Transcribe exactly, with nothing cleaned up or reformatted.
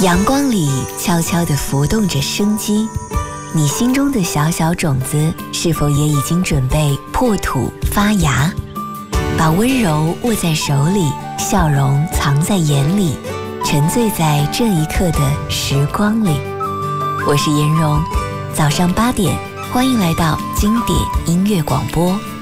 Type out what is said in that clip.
阳光里悄悄地浮动着生机，你心中的小小种子是否也已经准备破土发芽？把温柔握在手里，笑容藏在眼里，沉醉在这一刻的时光里。我是颜蓉，早上八点，欢迎来到经典音乐广播。